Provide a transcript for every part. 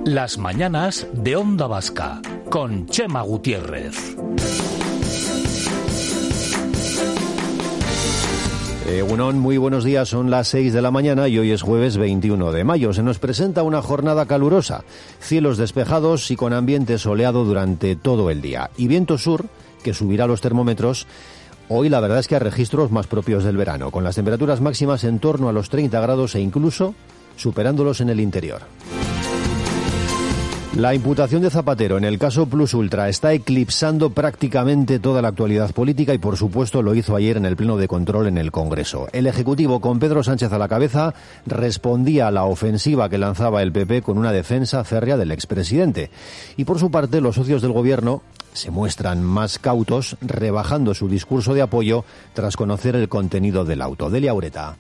Las mañanas de Onda Vasca, con Chema Gutiérrez. Egunon, muy buenos días, son las 6 de la mañana y hoy es jueves 21 de mayo. Se nos presenta una jornada calurosa, cielos despejados y con ambiente soleado durante todo el día. Y viento sur, que subirá los termómetros. Hoy la verdad es que a registros más propios del verano, con las temperaturas máximas en torno a los 30 grados e incluso superándolos en el interior. La imputación de Zapatero en el caso Plus Ultra está eclipsando prácticamente toda la actualidad política y, por supuesto, lo hizo ayer en el pleno de control en el Congreso. El Ejecutivo, con Pedro Sánchez a la cabeza, respondía a la ofensiva que lanzaba el PP con una defensa férrea del expresidente. Y, por su parte, los socios del Gobierno se muestran más cautos, rebajando su discurso de apoyo tras conocer el contenido del auto. Delia Ureta.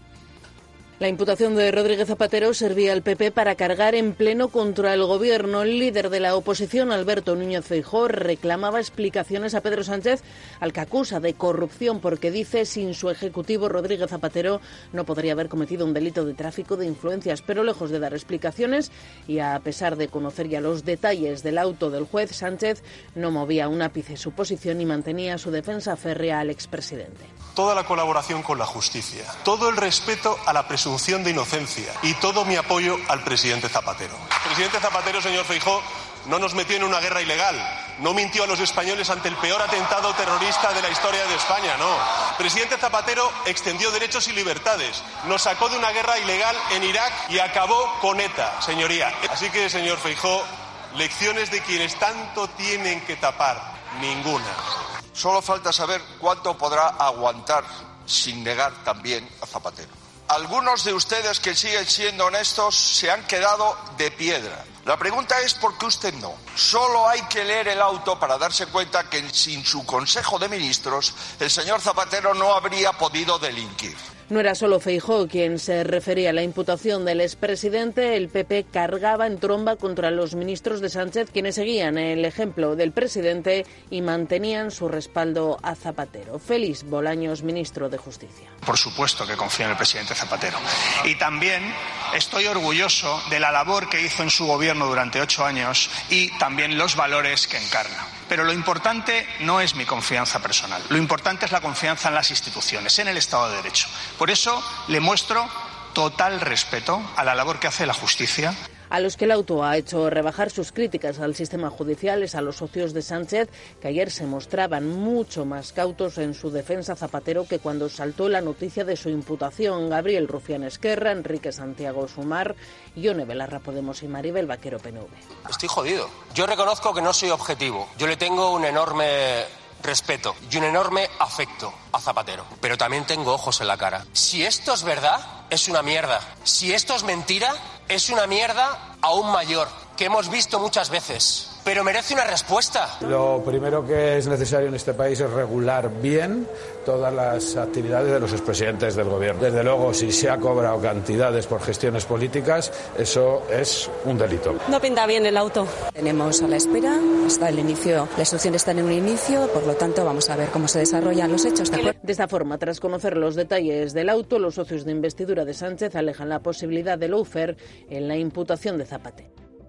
La imputación de Rodríguez Zapatero servía al PP para cargar en pleno contra el Gobierno. El líder de la oposición, Alberto Núñez Feijóo, reclamaba explicaciones a Pedro Sánchez, al que acusa de corrupción porque dice sin su ejecutivo Rodríguez Zapatero no podría haber cometido un delito de tráfico de influencias. Pero lejos de dar explicaciones y a pesar de conocer ya los detalles del auto del juez, Sánchez no movía un ápice su posición y mantenía su defensa férrea al expresidente. Toda la colaboración con la justicia, todo el respeto a la presunción de inocencia y todo mi apoyo al presidente Zapatero. El presidente Zapatero, señor Feijóo, no nos metió en una guerra ilegal, no mintió a los españoles ante el peor atentado terrorista de la historia de España, no. El presidente Zapatero extendió derechos y libertades, nos sacó de una guerra ilegal en Irak y acabó con ETA, señoría. Así que, señor Feijóo, lecciones de quienes tanto tienen que tapar, ninguna. Solo falta saber cuánto podrá aguantar sin negar también a Zapatero. Algunos de ustedes que siguen siendo honestos se han quedado de piedra. La pregunta es ¿por qué usted no? Solo hay que leer el auto para darse cuenta que sin su Consejo de Ministros el señor Zapatero no habría podido delinquir. No era solo Feijóo quien se refería a la imputación del expresidente. El PP cargaba en tromba contra los ministros de Sánchez, quienes seguían el ejemplo del presidente y mantenían su respaldo a Zapatero. Félix Bolaños, ministro de Justicia. Por supuesto que confío en el presidente Zapatero. Y también estoy orgulloso de la labor que hizo en su gobierno durante 8 años y también los valores que encarna. Pero lo importante no es mi confianza personal. Lo importante es la confianza en las instituciones, en el Estado de Derecho. Por eso le muestro total respeto a la labor que hace la justicia. A los que el auto ha hecho rebajar sus críticas al sistema judicial es a los socios de Sánchez, que ayer se mostraban mucho más cautos en su defensa Zapatero que cuando saltó la noticia de su imputación. Gabriel Rufián Esquerra, Enrique Santiago Sumar, Ione Belarra Podemos y Maribel Vaquero PNV. Estoy jodido. Yo reconozco que no soy objetivo. Yo le tengo un enorme respeto y un enorme afecto a Zapatero, pero también tengo ojos en la cara. Si esto es verdad, es una mierda. Si esto es mentira, es una mierda aún mayor, que hemos visto muchas veces. Pero merece una respuesta. Lo primero que es necesario en este país es regular bien todas las actividades de los expresidentes del gobierno. Desde luego, si se ha cobrado cantidades por gestiones políticas, eso es un delito. No pinta bien el auto. Tenemos a la espera, hasta el inicio, la instrucción está en un inicio, por lo tanto vamos a ver cómo se desarrollan los hechos. De esta forma, tras conocer los detalles del auto, los socios de investidura de Sánchez alejan la posibilidad de lawfare en la imputación de Zapatero.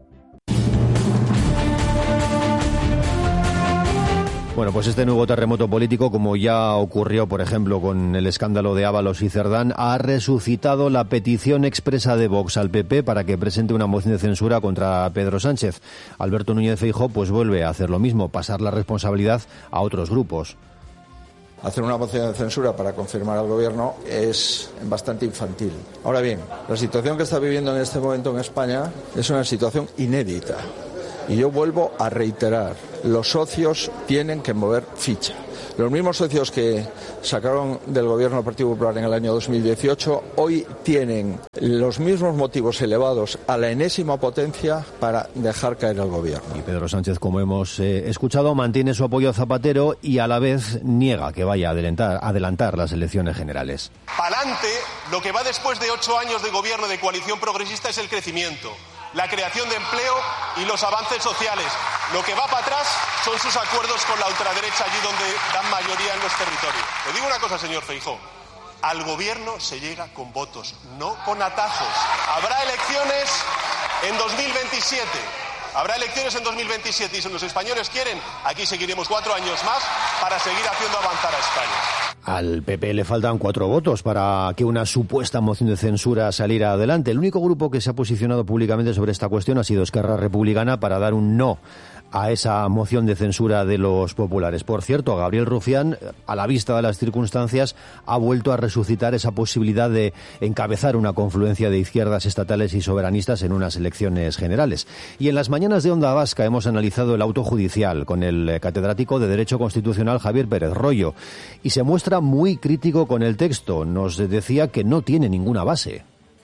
Bueno, pues este nuevo terremoto político, como ya ocurrió, por ejemplo, con el escándalo de Ábalos y Cerdán, ha resucitado la petición expresa de Vox al PP para que presente una moción de censura contra Pedro Sánchez. Alberto Núñez Feijóo pues vuelve a hacer lo mismo, pasar la responsabilidad a otros grupos. Hacer una moción de censura para confirmar al gobierno es bastante infantil. Ahora bien, la situación que está viviendo en este momento en España es una situación inédita. Y yo vuelvo a reiterar, los socios tienen que mover ficha. Los mismos socios que sacaron del gobierno del Partido Popular en el año 2018, hoy tienen los mismos motivos elevados a la enésima potencia para dejar caer al gobierno. Y Pedro Sánchez, como hemos escuchado, mantiene su apoyo a Zapatero y a la vez niega que vaya a adelantar las elecciones generales. Pa'lante, lo que va después de 8 años de gobierno de coalición progresista es el crecimiento, la creación de empleo y los avances sociales. Lo que va para atrás son sus acuerdos con la ultraderecha, allí donde dan mayoría en los territorios. Le digo una cosa, señor Feijóo. Al gobierno se llega con votos, no con atajos. Habrá elecciones en 2027. Habrá elecciones en 2027 y si los españoles quieren, aquí seguiremos 4 años más para seguir haciendo avanzar a España. Al PP le faltan 4 votos para que una supuesta moción de censura saliera adelante. El único grupo que se ha posicionado públicamente sobre esta cuestión ha sido Esquerra Republicana para dar un no a esa moción de censura de los populares. Por cierto, Gabriel Rufián, a la vista de las circunstancias, ha vuelto a resucitar esa posibilidad de encabezar una confluencia de izquierdas estatales y soberanistas en unas elecciones generales. Y en las mañanas de Onda Vasca hemos analizado el auto judicial con el catedrático de Derecho Constitucional Javier Pérez Royo y se muestra muy crítico con el texto. Nos decía que no tiene ninguna base.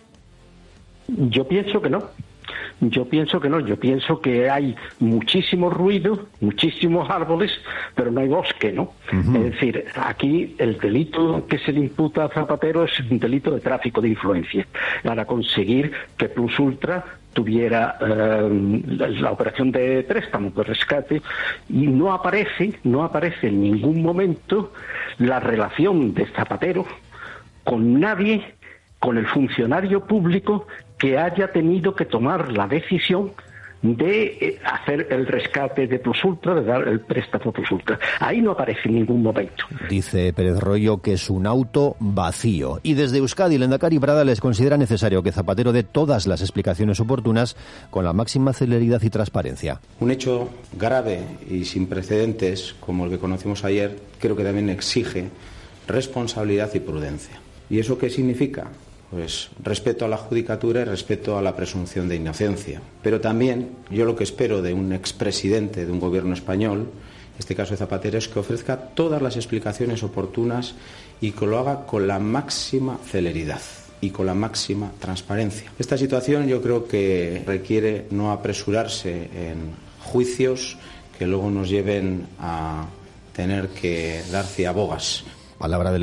Yo pienso que no. Yo pienso que hay muchísimo ruido, muchísimos árboles, pero no hay bosque, ¿no? Uh-huh. Es decir, aquí el delito que se le imputa a Zapatero es un delito de tráfico de influencia, para conseguir que Plus Ultra tuviera la operación de préstamo, de rescate, y no aparece en ningún momento la relación de Zapatero con nadie, con el funcionario público que haya tenido que tomar la decisión de hacer el rescate de Plus Ultra, de dar el préstamo a Plus Ultra. Ahí no aparece en ningún momento. Dice Pérez Royo que es un auto vacío. Y desde Euskadi, Lehendakari Pradales considera necesario que Zapatero dé todas las explicaciones oportunas con la máxima celeridad y transparencia. Un hecho grave y sin precedentes, como el que conocimos ayer, creo que también exige responsabilidad y prudencia. ¿Y eso qué significa? Pues respeto a la judicatura y respeto a la presunción de inocencia. Pero también yo lo que espero de un expresidente de un gobierno español, en este caso de Zapatero, es que ofrezca todas las explicaciones oportunas y que lo haga con la máxima celeridad y con la máxima transparencia. Esta situación yo creo que requiere no apresurarse en juicios que luego nos lleven a tener que dar ciabogas. Palabras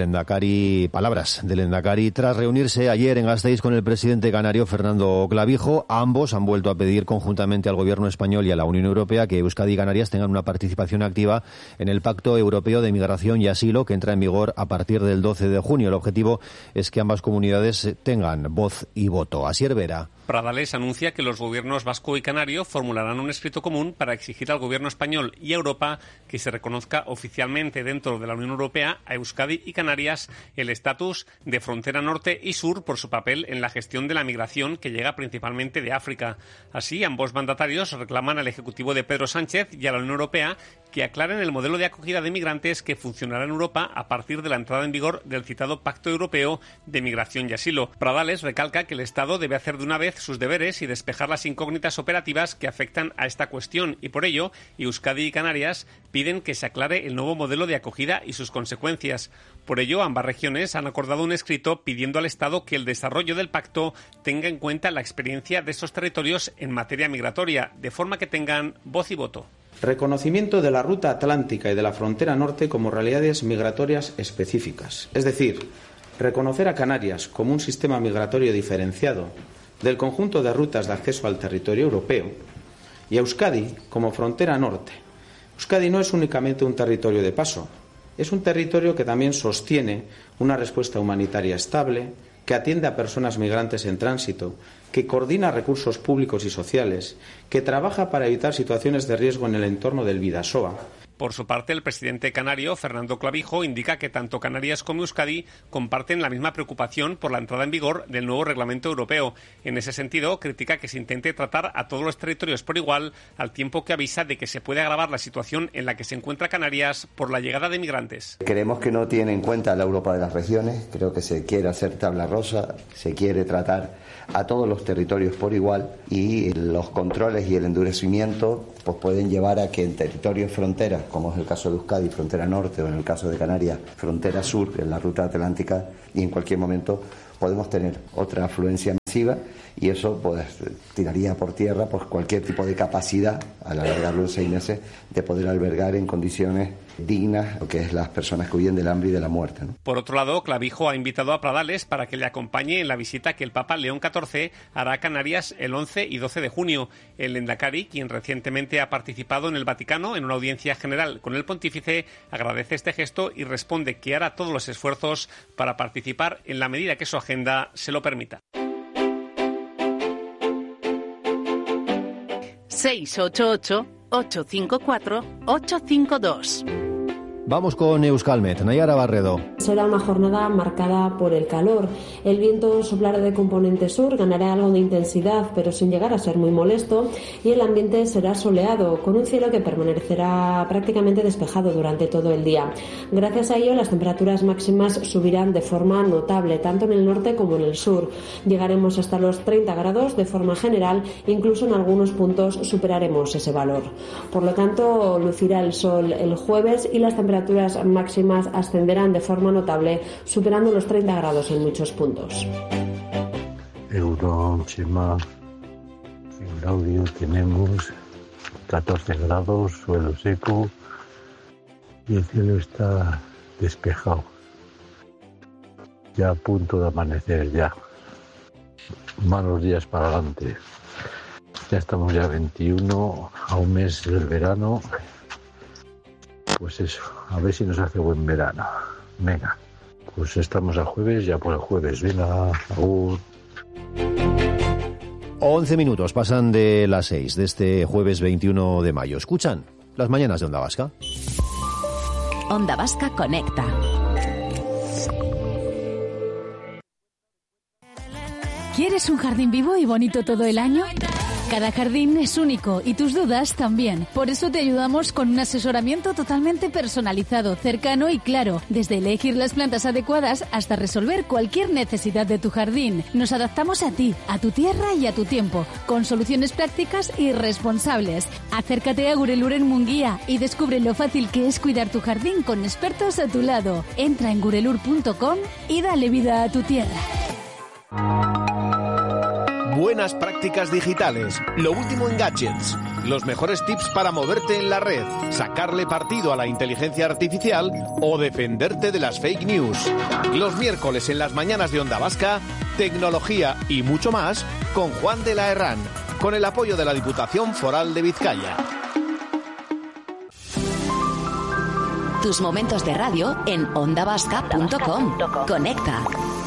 del Endacari tras reunirse ayer en Gasteiz con el presidente canario Fernando Clavijo. Ambos han vuelto a pedir conjuntamente al gobierno español y a la Unión Europea que Euskadi y Canarias tengan una participación activa en el Pacto Europeo de Migración y Asilo que entra en vigor a partir del 12 de junio. El objetivo es que ambas comunidades tengan voz y voto. Asier Vera. Pradales anuncia que los gobiernos vasco y canario formularán un escrito común para exigir al gobierno español y a Europa que se reconozca oficialmente dentro de la Unión Europea a Euskadi y Canarias el estatus de frontera norte y sur por su papel en la gestión de la migración que llega principalmente de África. Así, ambos mandatarios reclaman al Ejecutivo de Pedro Sánchez y a la Unión Europea que aclaren el modelo de acogida de migrantes que funcionará en Europa a partir de la entrada en vigor del citado Pacto Europeo de Migración y Asilo. Pradales recalca que el Estado debe hacer de una vez sus deberes y despejar las incógnitas operativas que afectan a esta cuestión y por ello Euskadi y Canarias piden que se aclare el nuevo modelo de acogida y sus consecuencias. Por ello, ambas regiones han acordado un escrito pidiendo al Estado que el desarrollo del pacto tenga en cuenta la experiencia de estos territorios en materia migratoria, de forma que tengan voz y voto. Reconocimiento de la ruta atlántica y de la frontera norte como realidades migratorias específicas. Es decir, reconocer a Canarias como un sistema migratorio diferenciado del conjunto de rutas de acceso al territorio europeo y a Euskadi como frontera norte. Euskadi no es únicamente un territorio de paso, es un territorio que también sostiene una respuesta humanitaria estable, que atiende a personas migrantes en tránsito, que coordina recursos públicos y sociales, que trabaja para evitar situaciones de riesgo en el entorno del Bidasoa. Por su parte, el presidente canario, Fernando Clavijo, indica que tanto Canarias como Euskadi comparten la misma preocupación por la entrada en vigor del nuevo reglamento europeo. En ese sentido, critica que se intente tratar a todos los territorios por igual, al tiempo que avisa de que se puede agravar la situación en la que se encuentra Canarias por la llegada de migrantes. Creemos que no tiene en cuenta la Europa de las regiones, creo que se quiere hacer tabla rosa, se quiere tratar a todos los territorios por igual y los controles y el endurecimiento pues pueden llevar a que en territorios fronteras, como es el caso de Euskadi, frontera norte, o en el caso de Canarias, frontera sur, en la ruta atlántica, y en cualquier momento podemos tener otra afluencia masiva y eso pues tiraría por tierra pues cualquier tipo de capacidad, al alargarlo en 6 meses, de poder albergar en condiciones dignas lo que es las personas que huyen del hambre y de la muerte, ¿no? Por otro lado, Clavijo ha invitado a Pradales para que le acompañe en la visita que el Papa León XIV hará a Canarias el 11 y 12 de junio. El Endacari, quien recientemente ha participado en el Vaticano en una audiencia general con el pontífice, agradece este gesto y responde que hará todos los esfuerzos para participar en la medida que su agenda se lo permita. 688-854-852. Vamos con Euskalmet. Nayara Barredo. Será una jornada marcada por el calor. El viento soplará de componente sur, ganará algo de intensidad, pero sin llegar a ser muy molesto, y el ambiente será soleado, con un cielo que permanecerá prácticamente despejado durante todo el día. Gracias a ello, las temperaturas máximas subirán de forma notable, tanto en el norte como en el sur. Llegaremos hasta los 30 grados de forma general, incluso en algunos puntos superaremos ese valor. Por lo tanto, lucirá el sol el jueves y las temperaturas máximas ascenderán de forma notable, superando los 30 grados en muchos puntos. Egunon, Chema. En Gaudio tenemos 14 grados, suelo seco y el cielo está despejado. Ya a punto de amanecer ya. Malos días para adelante. Ya estamos ya 21, a un mes del verano. Pues eso, a ver si nos hace buen verano. Venga, pues estamos a jueves, ya por el jueves. Venga, agur. 11 minutos pasan de las 6 de este jueves 21 de mayo. ¿Escuchan las mañanas de Onda Vasca? Onda Vasca Conecta. ¿Quieres un jardín vivo y bonito todo el año? Cada jardín es único y tus dudas también. Por eso te ayudamos con un asesoramiento totalmente personalizado, cercano y claro, desde elegir las plantas adecuadas hasta resolver cualquier necesidad de tu jardín. Nos adaptamos a ti, a tu tierra y a tu tiempo, con soluciones prácticas y responsables. Acércate a Gurelur en Munguía y descubre lo fácil que es cuidar tu jardín con expertos a tu lado. Entra en gurelur.com y dale vida a tu tierra. Buenas prácticas digitales, lo último en gadgets, los mejores tips para moverte en la red, sacarle partido a la inteligencia artificial o defenderte de las fake news. Los miércoles en las mañanas de Onda Vasca, tecnología y mucho más con Juan de la Herrán, con el apoyo de la Diputación Foral de Vizcaya. Tus momentos de radio en ondavasca.com. Conecta.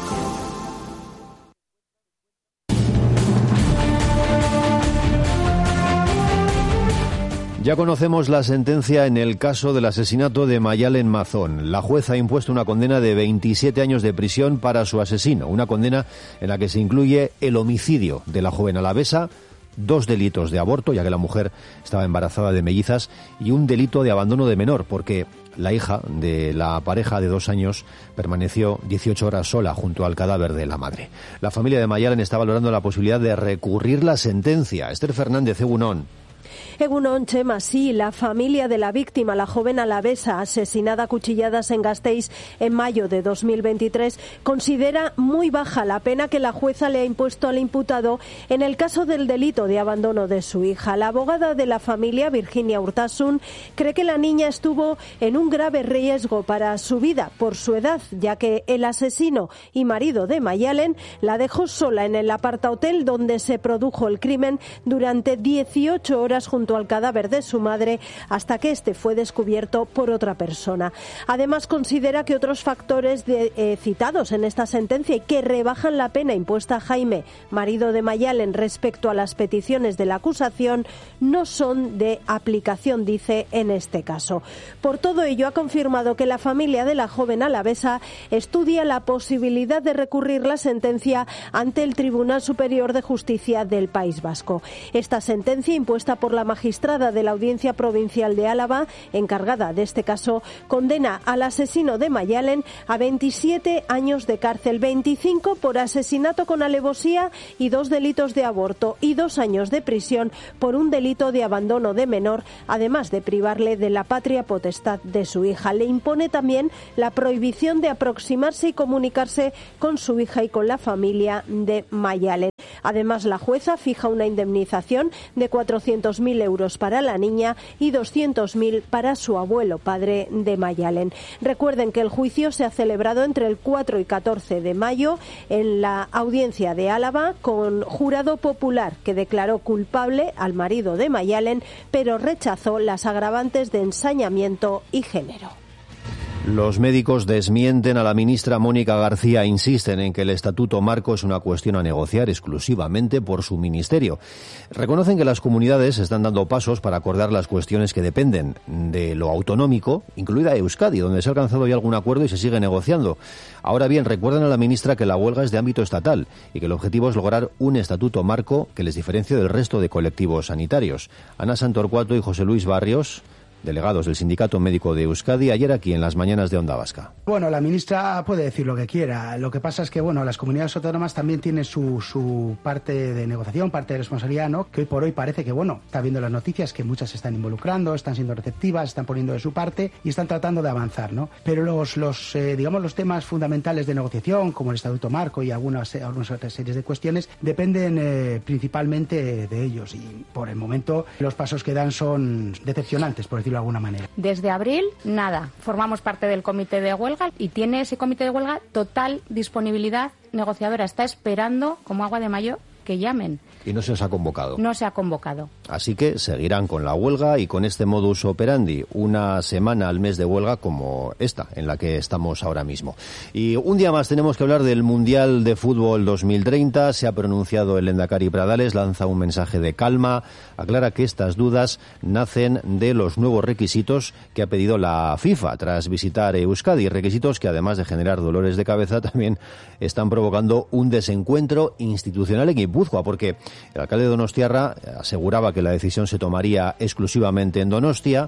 Ya conocemos la sentencia en el caso del asesinato de Mayalen Mazón. La jueza ha impuesto una condena de 27 años de prisión para su asesino, una condena en la que se incluye el homicidio de la joven alavesa, 2 delitos de aborto, ya que la mujer estaba embarazada de mellizas, y un delito de abandono de menor, porque la hija de la pareja de 2 años permaneció 18 horas sola junto al cadáver de la madre. La familia de Mayalen está valorando la posibilidad de recurrir la sentencia. Esther Fernández, Egunon. Egunon, Chema, sí, la familia de la víctima, la joven alavesa asesinada a cuchilladas en Gasteiz en mayo de 2023, considera muy baja la pena que la jueza le ha impuesto al imputado en el caso del delito de abandono de su hija. La abogada de la familia, Virginia Urtasun, cree que la niña estuvo en un grave riesgo para su vida por su edad, ya que el asesino y marido de Mayalen la dejó sola en el apartahotel donde se produjo el crimen durante 18 horas junto al cadáver de su madre hasta que este fue descubierto por otra persona. Además, considera que otros factores citados en esta sentencia y que rebajan la pena impuesta a Jaime, marido de Mayalen, respecto a las peticiones de la acusación, no son de aplicación, dice, en este caso. Por todo ello, ha confirmado que la familia de la joven alavesa estudia la posibilidad de recurrir la sentencia ante el Tribunal Superior de Justicia del País Vasco. Esta sentencia, impuesta por la magistrada de la Audiencia Provincial de Álava, encargada de este caso, condena al asesino de Mayalen a 27 años de cárcel, 25 por asesinato con alevosía y 2 delitos de aborto y 2 años de prisión por un delito de abandono de menor, además de privarle de la patria potestad de su hija. Le impone también la prohibición de aproximarse y comunicarse con su hija y con la familia de Mayalen. Además, la jueza fija una indemnización de 400.000 euros para la niña y 200.000 para su abuelo, padre de Mayalen. Recuerden que el juicio se ha celebrado entre el 4 y 14 de mayo en la Audiencia de Álava con jurado popular que declaró culpable al marido de Mayalen, pero rechazó las agravantes de ensañamiento y género. Los médicos desmienten a la ministra Mónica García, insisten en que el Estatuto Marco es una cuestión a negociar exclusivamente por su ministerio. Reconocen que las comunidades están dando pasos para acordar las cuestiones que dependen de lo autonómico, incluida Euskadi, donde se ha alcanzado ya algún acuerdo y se sigue negociando. Ahora bien, recuerdan a la ministra que la huelga es de ámbito estatal y que el objetivo es lograr un Estatuto Marco que les diferencie del resto de colectivos sanitarios. Ana Santorcuato y José Luis Barrios, delegados del Sindicato Médico de Euskadi, ayer aquí en las mañanas de Onda Vasca. Bueno, la ministra puede decir lo que quiera. Lo que pasa es que, bueno, las comunidades autónomas también tienen su parte de negociación, parte de responsabilidad, ¿no? Que hoy por hoy parece que, bueno, está viendo las noticias que muchas se están involucrando, están siendo receptivas, están poniendo de su parte y están tratando de avanzar, ¿no? Pero los temas fundamentales de negociación, como el Estatuto Marco y algunas otras series de cuestiones, dependen principalmente de ellos. Y por el momento los pasos que dan son decepcionantes, por decirlo de alguna manera. Desde abril, nada. Formamos parte del comité de huelga y tiene ese comité de huelga total disponibilidad negociadora. Está esperando, como agua de mayo, que llamen. Y no se os ha convocado. No se ha convocado. Así que seguirán con la huelga y con este modus operandi, una semana al mes de huelga como esta, en la que estamos ahora mismo. Y un día más tenemos que hablar del Mundial de Fútbol 2030. Se ha pronunciado el Lehendakari Pradales, lanza un mensaje de calma, aclara que estas dudas nacen de los nuevos requisitos que ha pedido la FIFA tras visitar Euskadi, requisitos que además de generar dolores de cabeza también están provocando un desencuentro institucional en Guipúzcoa, porque el alcalde de Donostiarra aseguraba que la decisión se tomaría exclusivamente en Donostia,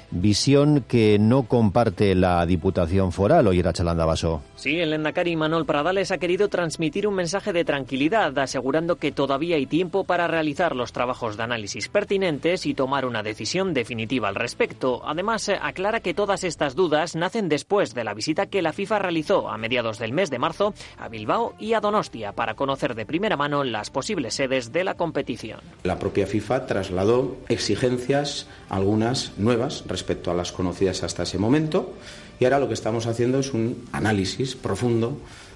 visión que no comparte la Diputación Foral. Oye, Arachalanda Baso. Sí, el lehendakari Imanol Pradales ha querido transmitir un mensaje de tranquilidad, asegurando que todavía hay tiempo para realizar los trabajos de análisis pertinentes y tomar una decisión definitiva al respecto. Además, aclara que todas estas dudas nacen después de la visita que la FIFA realizó a mediados del mes de marzo a Bilbao y a Donostia para conocer de primera mano las posibles sedes de la competición. La propia FIFA trasladó exigencias, algunas nuevas, respecto a las conocidas hasta ese momento, y ahora lo que estamos haciendo es un análisis profundo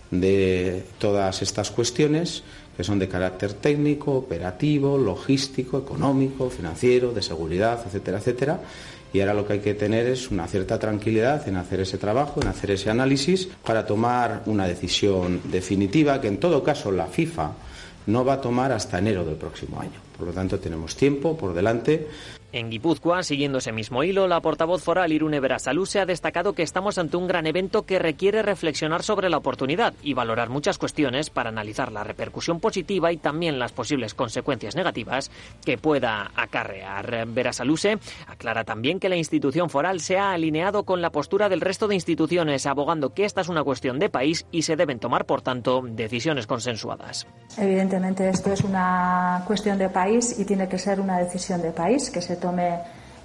de todas estas cuestiones que son de carácter técnico, operativo, logístico, económico, financiero, de seguridad, etcétera, etcétera. Y ahora lo que hay que tener es una cierta tranquilidad en hacer ese trabajo, en hacer ese análisis, para tomar una decisión definitiva que en todo caso la FIFA no va a tomar hasta enero del próximo año. Por lo tanto, tenemos tiempo por delante. En Guipúzcoa, siguiendo ese mismo hilo, la portavoz foral Irune Berasaluze ha destacado que estamos ante un gran evento que requiere reflexionar sobre la oportunidad y valorar muchas cuestiones para analizar la repercusión positiva y también las posibles consecuencias negativas que pueda acarrear. Berasaluze aclara también que la institución foral se ha alineado con la postura del resto de instituciones, abogando que esta es una cuestión de país y se deben tomar, por tanto, decisiones consensuadas. Evidentemente, esto es una cuestión de país y tiene que ser una decisión de país que se tome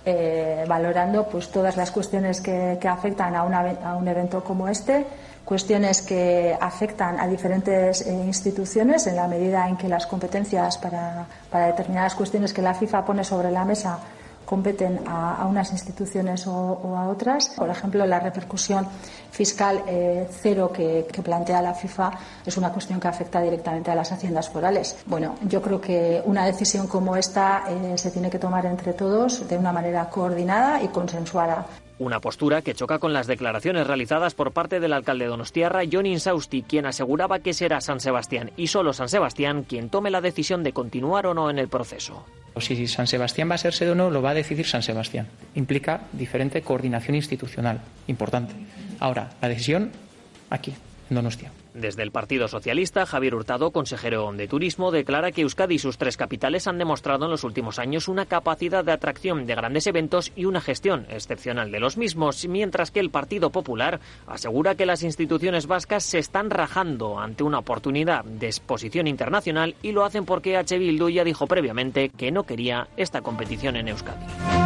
valorando pues todas las cuestiones que afectan a un evento como este, cuestiones que afectan a diferentes instituciones en la medida en que las competencias para determinadas cuestiones que la FIFA pone sobre la mesa competen a unas instituciones o a otras. Por ejemplo, la repercusión fiscal cero que plantea la FIFA es una cuestión que afecta directamente a las haciendas forales. Bueno, yo creo que una decisión como esta se tiene que tomar entre todos de una manera coordinada y consensuada. Una postura que choca con las declaraciones realizadas por parte del alcalde donostiarra, Jon Insausti, quien aseguraba que será San Sebastián y solo San Sebastián quien tome la decisión de continuar o no en el proceso. Si San Sebastián va a ser sede o no, lo va a decidir San Sebastián. Implica diferente coordinación institucional, importante. Ahora, la decisión aquí, en Donostia. Desde el Partido Socialista, Javier Hurtado, consejero de Turismo, declara que Euskadi y sus tres capitales han demostrado en los últimos años una capacidad de atracción de grandes eventos y una gestión excepcional de los mismos, mientras que el Partido Popular asegura que las instituciones vascas se están rajando ante una oportunidad de exposición internacional y lo hacen porque H. Bildu ya dijo previamente que no quería esta competición en Euskadi.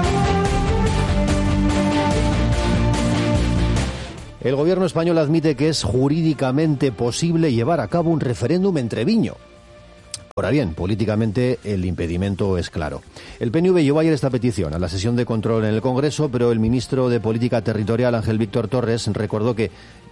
El gobierno español admite que es jurídicamente posible llevar a cabo un referéndum en Treviño. Ahora bien, políticamente el impedimento es claro. El PNV llevó ayer esta petición a la sesión de control en el Congreso, pero el ministro de Política Territorial, Ángel Víctor Torres, recordó que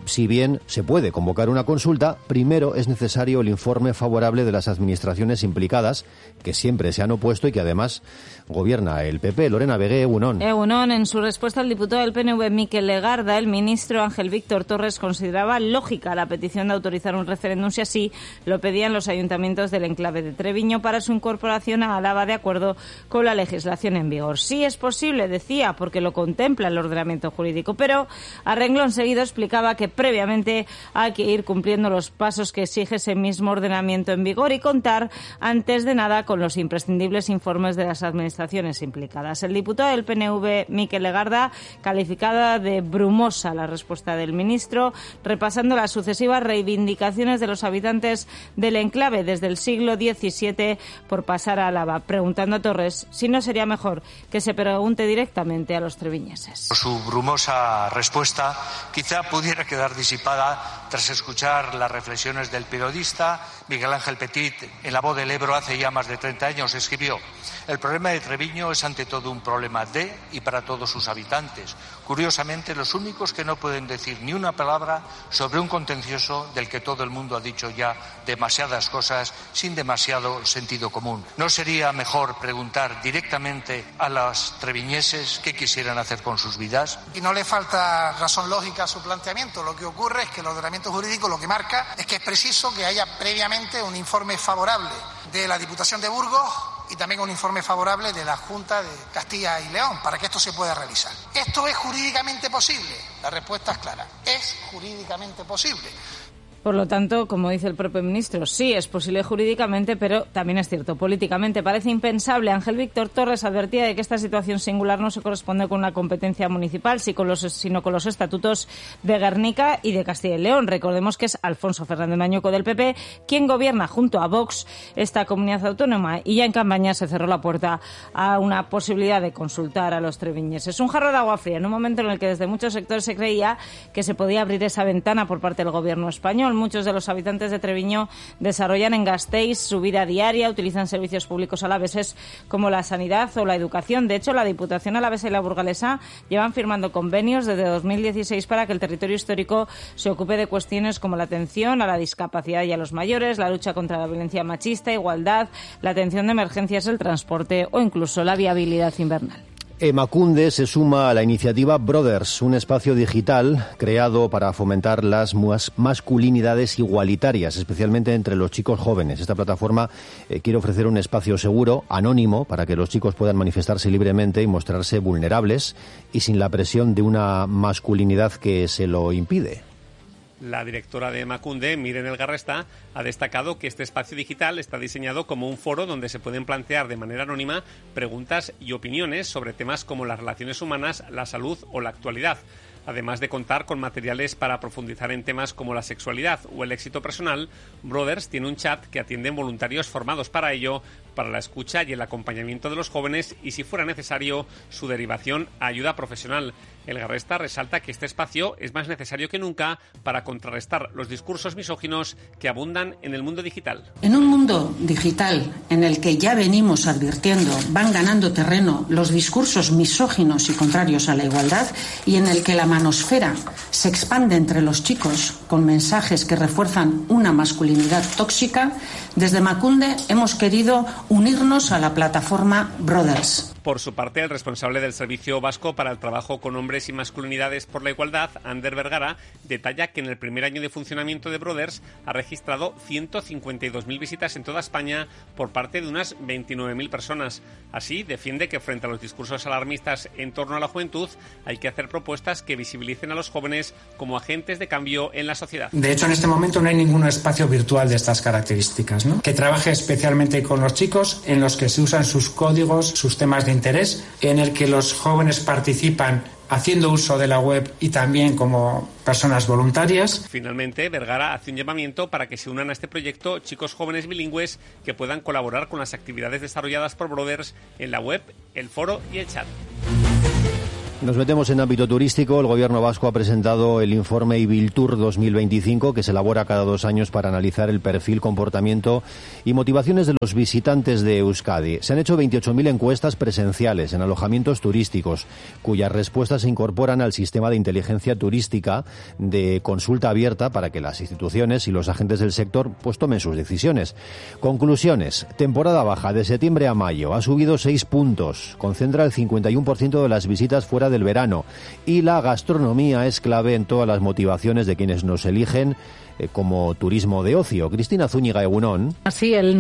si bien se puede convocar una consulta, primero es necesario el informe favorable de las administraciones implicadas, que siempre se han opuesto y que además gobierna el PP. Lorena Vegué, Egunon. Egunon, en su respuesta al diputado del PNV Mikel Legarda, el ministro Ángel Víctor Torres consideraba lógica la petición de autorizar un referéndum si así lo pedían los ayuntamientos del enclave de Treviño para su incorporación a Álava de acuerdo con la legislación en vigor. Sí es posible, decía, porque lo contempla el ordenamiento jurídico, pero a renglón seguido explicaba que previamente hay que ir cumpliendo los pasos que exige ese mismo ordenamiento en vigor y contar antes de nada con los imprescindibles informes de las administraciones implicadas. El diputado del PNV, Mikel Legarda, calificada de brumosa la respuesta del ministro, repasando las sucesivas reivindicaciones de los habitantes del enclave desde el siglo XVII por pasar a Álava, preguntando a Torres si no sería mejor que se pregunte directamente a los treviñeses. Su brumosa respuesta quizá pudiera quedar disipada tras escuchar las reflexiones del periodista Miguel Ángel Petit. En La Voz del Ebro hace ya más de 30 años escribió: el problema de Treviño es ante todo un problema de y para todos sus habitantes. Curiosamente, los únicos que no pueden decir ni una palabra sobre un contencioso del que todo el mundo ha dicho ya demasiadas cosas sin demasiado sentido común. ¿No sería mejor preguntar directamente a los treviñeses qué quisieran hacer con sus vidas? Y no le falta razón lógica a su planteamiento. Lo que ocurre es que el ordenamiento jurídico lo que marca es que es preciso que haya previamente un informe favorable de la Diputación de Burgos y también un informe favorable de la Junta de Castilla y León para que esto se pueda realizar. ¿Esto es jurídicamente posible? La respuesta es clara. Es jurídicamente posible. Por lo tanto, como dice el propio ministro, sí es posible jurídicamente, pero también es cierto, políticamente parece impensable. Ángel Víctor Torres advertía de que esta situación singular no se corresponde con una competencia municipal, sino con los estatutos de Gernika y de Castilla y León. Recordemos que es Alfonso Fernández Mañueco del PP quien gobierna junto a Vox esta comunidad autónoma y ya en campaña se cerró la puerta a una posibilidad de consultar a los treviñeses. Un jarro de agua fría en un momento en el que desde muchos sectores se creía que se podía abrir esa ventana por parte del gobierno español. Muchos de los habitantes de Treviño desarrollan en Gasteiz su vida diaria, utilizan servicios públicos alaveses como la sanidad o la educación. De hecho, la Diputación alavesa y la burgalesa llevan firmando convenios desde 2016 para que el territorio histórico se ocupe de cuestiones como la atención a la discapacidad y a los mayores, la lucha contra la violencia machista, igualdad, la atención de emergencias, el transporte o incluso la viabilidad invernal. Emakunde se suma a la iniciativa Brothers, un espacio digital creado para fomentar las masculinidades igualitarias, especialmente entre los chicos jóvenes. Esta plataforma quiere ofrecer un espacio seguro, anónimo, para que los chicos puedan manifestarse libremente y mostrarse vulnerables y sin la presión de una masculinidad que se lo impide. La directora de Emakunde, Miren Elgarresta, ha destacado que este espacio digital está diseñado como un foro donde se pueden plantear de manera anónima preguntas y opiniones sobre temas como las relaciones humanas, la salud o la actualidad, además de contar con materiales para profundizar en temas como la sexualidad o el éxito personal. Brothers tiene un chat que atienden voluntarios formados para ello, para la escucha y el acompañamiento de los jóvenes y, si fuera necesario, su derivación a ayuda profesional. Elgarresta resalta que este espacio es más necesario que nunca para contrarrestar los discursos misóginos que abundan en el mundo digital. En un mundo digital en el que ya venimos advirtiendo van ganando terreno los discursos misóginos y contrarios a la igualdad y en el que la manosfera se expande entre los chicos con mensajes que refuerzan una masculinidad tóxica, desde Emakunde hemos querido unirnos a la plataforma Brothers. Por su parte, el responsable del Servicio Vasco para el Trabajo con Hombres y Masculinidades por la Igualdad, Ander Vergara, detalla que en el primer año de funcionamiento de Brothers ha registrado 152.000 visitas en toda España por parte de unas 29.000 personas. Así, defiende que frente a los discursos alarmistas en torno a la juventud hay que hacer propuestas que visibilicen a los jóvenes como agentes de cambio en la sociedad. De hecho, en este momento no hay ningún espacio virtual de estas características, ¿no?, que trabaje especialmente con los chicos, en los que se usan sus códigos, sus temas de interés, en el que los jóvenes participan haciendo uso de la web y también como personas voluntarias. Finalmente, Vergara hace un llamamiento para que se unan a este proyecto chicos jóvenes bilingües que puedan colaborar con las actividades desarrolladas por Brothers en la web, el foro y el chat. Nos metemos en ámbito turístico. El Gobierno vasco ha presentado el informe Ibiltur 2025, que se elabora cada 2 años para analizar el perfil, comportamiento y motivaciones de los visitantes de Euskadi. Se han hecho 28.000 encuestas presenciales en alojamientos turísticos, cuyas respuestas se incorporan al sistema de inteligencia turística de consulta abierta para que las instituciones y los agentes del sector pues tomen sus decisiones. Conclusiones. Temporada baja de septiembre a mayo. Ha subido 6 puntos. Concentra el 51% de las visitas fuera del verano, y la gastronomía es clave en todas las motivaciones de quienes nos eligen como turismo de ocio. Cristina Zúñiga, egunon. Así, el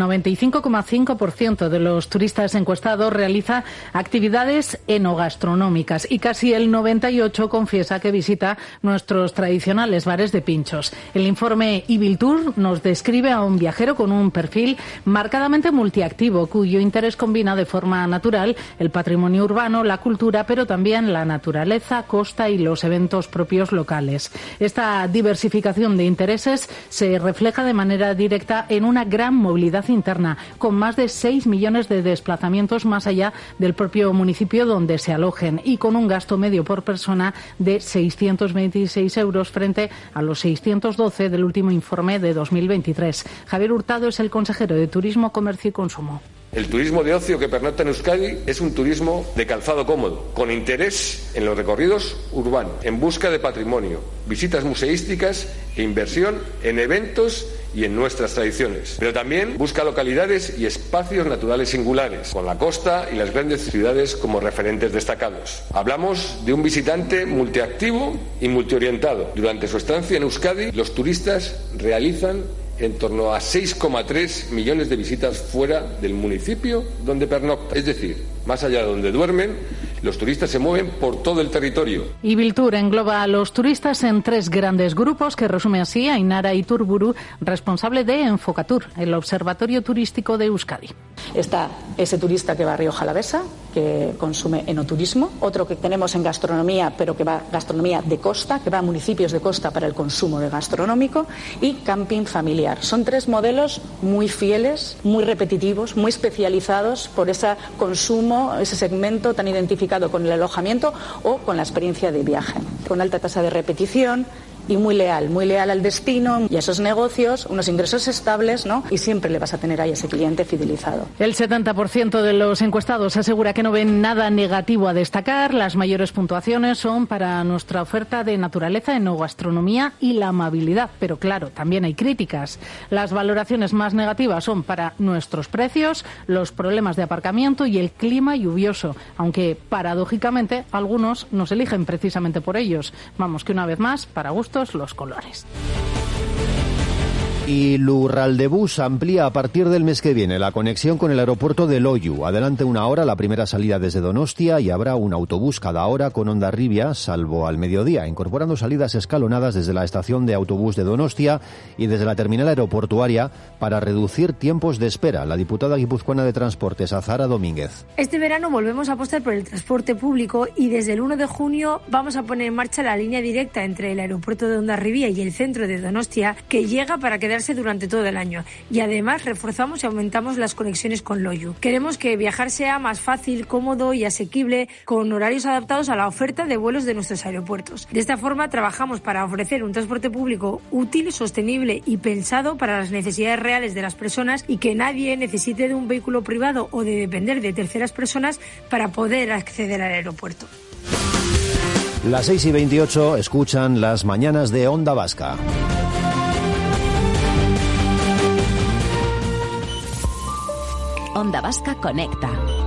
95,5% de los turistas encuestados realiza actividades enogastronómicas y casi el 98% confiesa que visita nuestros tradicionales bares de pinchos. El informe Ibiltur nos describe a un viajero con un perfil marcadamente multiactivo, cuyo interés combina de forma natural el patrimonio urbano, la cultura, pero también la naturaleza, costa y los eventos propios locales. Esta diversificación de intereses se refleja de manera directa en una gran movilidad interna, con más de 6 millones de desplazamientos más allá del propio municipio donde se alojen, y con un gasto medio por persona de 626 euros frente a los 612 del último informe de 2023. Javier Hurtado es el consejero de Turismo, Comercio y Consumo. El turismo de ocio que pernocta en Euskadi es un turismo de calzado cómodo, con interés en los recorridos urbanos, en busca de patrimonio, visitas museísticas e inversión en eventos y en nuestras tradiciones. Pero también busca localidades y espacios naturales singulares, con la costa y las grandes ciudades como referentes destacados. Hablamos de un visitante multiactivo y multiorientado. Durante su estancia en Euskadi, los turistas realizan en torno a 6,3 millones de visitas fuera del municipio donde pernoctan. Es decir, más allá de donde duermen, los turistas se mueven por todo el territorio. Ibiltur engloba a los turistas en 3 grandes grupos que resume así Ainara Iturburu, responsable de Enfocatur, el Observatorio Turístico de Euskadi. Está ese turista que va a Rioja Alavesa, que consume enoturismo, otro que tenemos en gastronomía, pero que va gastronomía de costa, que va a municipios de costa para el consumo de gastronómico, y camping familiar. Son 3 modelos muy fieles, muy repetitivos, muy especializados por ese consumo, ese segmento tan identificado con el alojamiento o con la experiencia de viaje, con alta tasa de repetición y muy leal al destino y a esos negocios, unos ingresos estables, ¿no? Y siempre le vas a tener ahí a ese cliente fidelizado. El 70% de los encuestados asegura que no ven nada negativo a destacar. Las mayores puntuaciones son para nuestra oferta de naturaleza, enogastronomía y la amabilidad. Pero claro, también hay críticas. Las valoraciones más negativas son para nuestros precios, los problemas de aparcamiento y el clima lluvioso, aunque paradójicamente algunos nos eligen precisamente por ellos. Vamos, que una vez más, para gusto los colores. Y Lurraldebus amplía a partir del mes que viene la conexión con el aeropuerto de Loiu. Adelante 1 hora la primera salida desde Donostia y habrá un autobús cada hora con Hondarribia, salvo al mediodía, incorporando salidas escalonadas desde la estación de autobús de Donostia y desde la terminal aeroportuaria para reducir tiempos de espera. La diputada guipuzcoana de Transportes, Azahara Domínguez. Este verano volvemos a apostar por el transporte público y desde el 1 de junio vamos a poner en marcha la línea directa entre el aeropuerto de Hondarribia y el centro de Donostia, que llega para quedarse durante todo el año, y además reforzamos y aumentamos las conexiones con Loiu. Queremos que viajar sea más fácil, cómodo y asequible, con horarios adaptados a la oferta de vuelos de nuestros aeropuertos. De esta forma trabajamos para ofrecer un transporte público útil, sostenible y pensado para las necesidades reales de las personas, y que nadie necesite de un vehículo privado o de depender de terceras personas para poder acceder al aeropuerto. Las 6:28 escuchan las mañanas de Onda Vasca. Onda Vasca Conecta.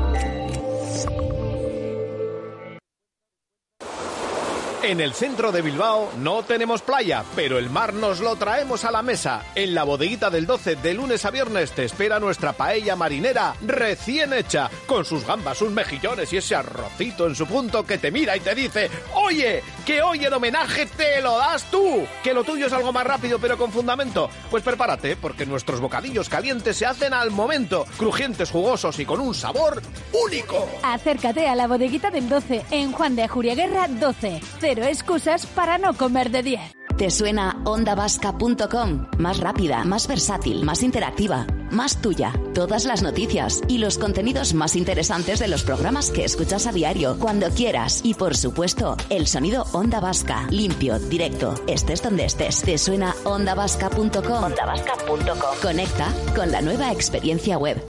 En el centro de Bilbao no tenemos playa, pero el mar nos lo traemos a la mesa. En la bodeguita del 12, de lunes a viernes, te espera nuestra paella marinera recién hecha, con sus gambas, sus mejillones y ese arrocito en su punto que te mira y te dice: oye, que hoy el homenaje te lo das tú, que lo tuyo es algo más rápido pero con fundamento. Pues prepárate, porque nuestros bocadillos calientes se hacen al momento, crujientes, jugosos y con un sabor único. Acércate a la bodeguita del 12, en Juan de Ajuriaguerra 12. Cero excusas para no comer de 10. ¿Te suena ondavasca.com? Más rápida, más versátil, más interactiva, más tuya. Todas las noticias y los contenidos más interesantes de los programas que escuchas a diario, cuando quieras. Y por supuesto, el sonido Onda Vasca, limpio, directo, estés donde estés. ¿Te suena ondavasca.com? Ondavasca.com. Conecta con la nueva experiencia web.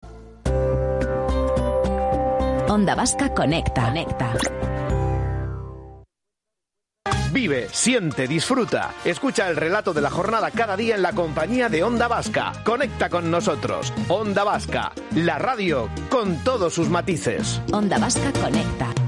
Onda Vasca Conecta. Vive, siente, disfruta. Escucha el relato de la jornada cada día en la compañía de Onda Vasca. Conecta con nosotros. Onda Vasca, la radio con todos sus matices. Onda Vasca Conecta.